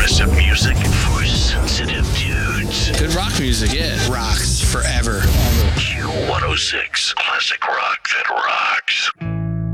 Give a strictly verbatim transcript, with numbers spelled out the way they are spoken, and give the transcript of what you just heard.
Progressive music for sensitive dudes. Good rock music, yeah. Rocks forever. Q one oh six, classic rock that rocks.